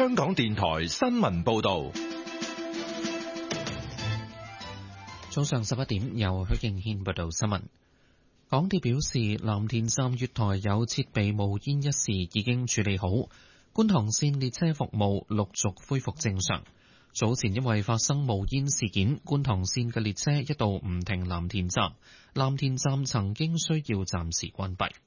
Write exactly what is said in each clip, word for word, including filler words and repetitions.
香港電台新聞報道。 早上十一點，由許敬軒報道新聞。港鐵表示，藍田站月台有設備冒煙一事已經處理好，觀塘線列車服務陸續恢復正常。早前因為發生冒煙事件，觀塘線嘅列車一度唔停藍田站，藍田站曾經需要暫時關閉。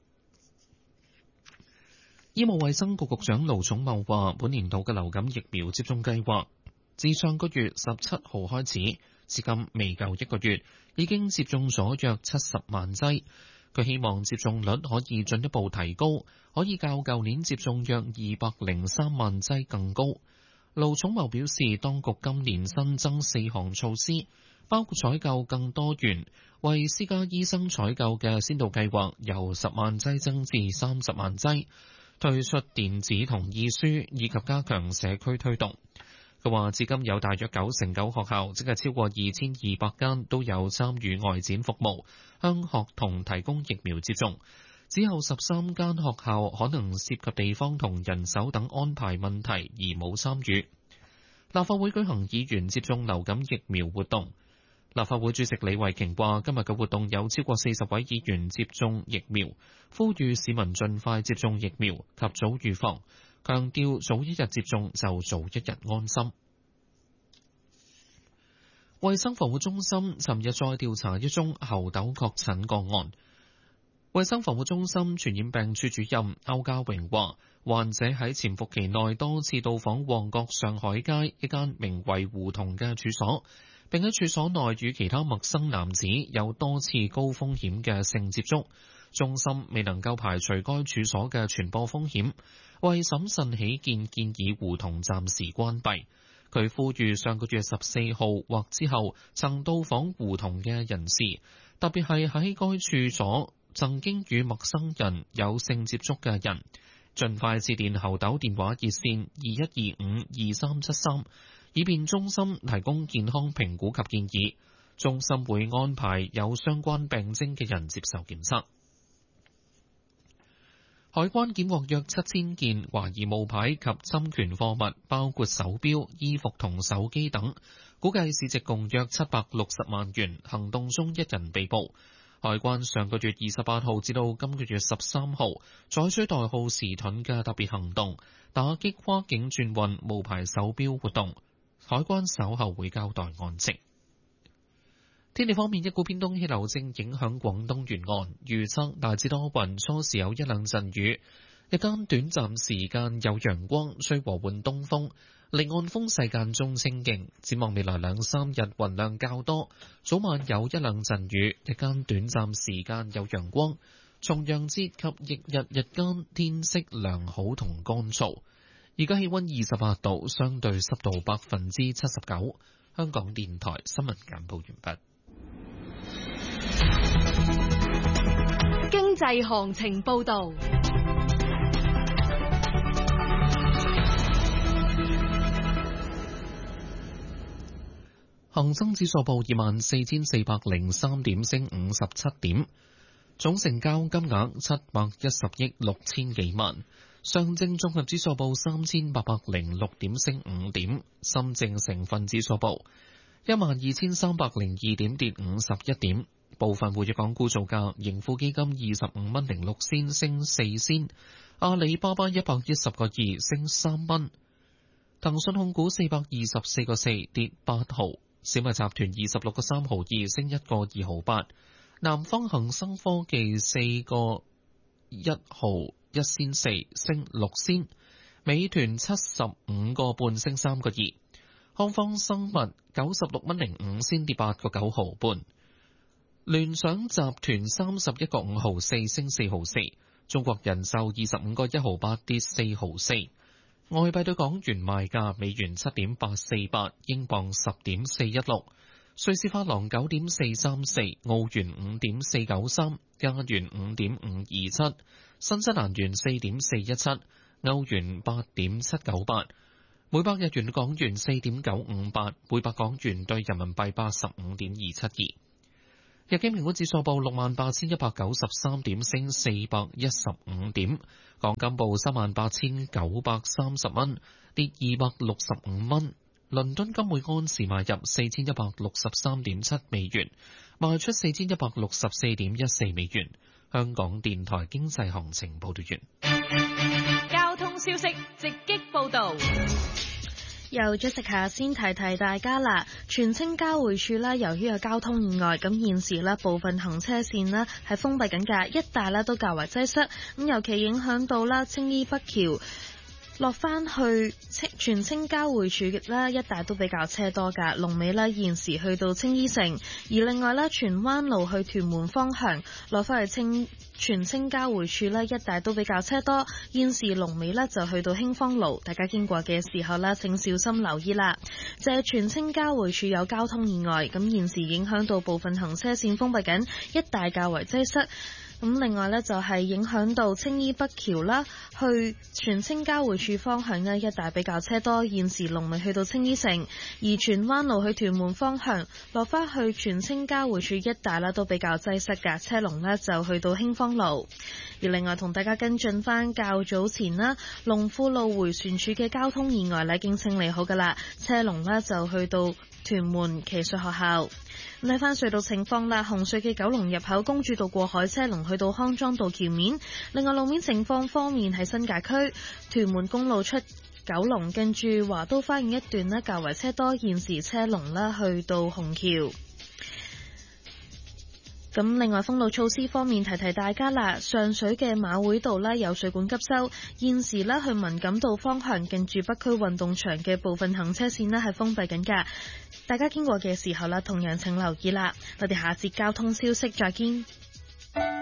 醫務衛生局局長盧寵茂話，本年度嘅流感疫苗接種計劃自上個月十七號開始，至今未夠一個月，已經接種咗約七十萬劑。佢希望接種率可以進一步提高，可以較舊年接種約二百零三萬劑更高。盧寵茂表示，當局今年新增四項措施，包括採購更多元為私家醫生採購嘅先導計劃由十萬劑增至三十萬劑，推出電子同意書以及加強社區推動。佢話至今有大約九成九學校，即係超過二千二百間都有參與外展服務，向學童提供疫苗接種。只有十三間學校可能涉及地方同人手等安排問題而冇參與。立法會舉行議員接種流感疫苗活動。立法會主席李慧瓊話：今日嘅活動有超過四十位議員接種疫苗，呼籲市民盡快接種疫苗，及早預防。強調早一日接種就早一日安心。衛生防護中心尋日再調查一宗猴痘確診個案。衛生防護中心傳染病處主任歐家榮話，患者喺潛伏期內多次到訪旺角上海街一間名為胡同嘅處所，並喺處所內與其他陌生男子有多次高風險嘅性接觸。中心未能夠排除該處所嘅傳播風險，為審慎起見，建議胡同暫時關閉。佢呼籲上個月十四號或之後曾到訪胡同嘅人士，特別係喺該處所曾經與陌生人有性接觸嘅人，盡快致電猴痘電話熱線二一二五二三七三，以便中心提供健康評估及建議。中心會安排有相關病徵嘅人接受檢測。海關檢獲約七千件懷疑冒牌及侵權貨物，包括手錶、衣服同手機等，估計市值共約七百六十萬元。行動中一人被捕。海關上個月二十八號至到今個月十三號，採取代號時盾嘅特別行動，打擊跨境轉運冒牌手錶活動。海關稍後會交代案情。天氣方面，一股偏東氣流正影響廣東沿岸，預測大致多雲，初時有一兩陣雨，日間短暫時間有陽光，吹和緩東風，離岸風勢間中清勁。展望未來兩三日雲量較多，早晚有一兩陣雨，日間短暫時間有陽光。重陽節及翌日日間天色良好同乾燥。而家氣溫二十八度，相對濕度百分之七十九。香港電台新聞簡報完畢。 經濟行情報道。 恒生指數報二萬四千四百零三點，升五十七點，總成交金額七百一十億六千幾萬。上證綜合指數報三千八百零六點，升五點。深證成分指數報一萬二千三百零二點，跌五十一點。部分活躍港股造價，盈富基金二十五蚊零六仙，升四仙；阿里巴巴一百一十個二，升三蚊；騰訊控股四百二十四個四，跌八毫；小米集團二十六個三毫二，升一個二毫八；南方恒生科技四個一毫一仙四，升六仙；美團七十五個半，升三個二；康方生物九十六蚊零五仙，跌八個九毫半。聯想集團三十一個五毫四，升四毫四；中國人壽二十五個一毫八，跌四毫四。外幣對港元賣價：美元七點八四八，英鎊十點四一六，瑞士法郎九點四三四，澳元五點四九三，加元五點五二七，新西蘭元四點四一七，歐元八點七九八，每百日元港元四點九五八，每百港元對人民幣八十五點二七二。 日經平均指數報六萬八千一百九十三點，升四百一十五點。港金報三萬八千九百三十蚊，跌二百六十五蚊。倫敦金每安士買入四千一百六十三點七美元，賣出四千一百六十四點一四美元。香港電台經濟行情報道完。 交通消息直擊報道。 又咗食下先提提大家啦，荃青交匯處呢，由於有交通意外，咁現時呢部分行車線呢係封閉緊㗎，一帶呢都較為擠塞，咁尤其影響到啦青衣北橋落翻去荃青交匯處啦，一帶都比較車多㗎，龍尾呢現時去到青衣城，而另外呢荃灣路去屯門方向落翻去青荃青交匯處呢，一帶都比較車多，現時龍尾呢就去到興芳路，大家經過嘅時候呢請小心留意啦。就係荃青交匯處有交通意外，咁現時影響到部分行車線封閉緊，一帶較為擠塞。咁另外呢，就係影響到青衣北橋啦，去荃青交匯處方向呢，一帶比較車多，現時龍尾去到青衣城，而荃灣路去屯門方向落翻去荃青交匯處一帶啦，都比較擠塞㗎，車龍呢就去到興芳路。而另外同大家跟進翻較早前啦，龍富路迴旋處嘅交通意外呢已經清理好㗎啦，車龍呢就去到屯門騎術學校。睇翻隧道情況啦，紅隧嘅九龍入口公主道過海車龍去到康莊道橋面。另外路面情況方面喺新界區屯門公路出九龍，跟住華都花園一段呢較為車多，現時車龍啦去到紅橋。咁另外封路措施方面提提大家啦，上水嘅馬會道呢有水管急修，現時呢去文錦道方向近住北區運動場嘅部分行車線呢係封閉緊㗎，大家經過嘅時候啦，同樣請留意啦。我哋下節交通消息再見。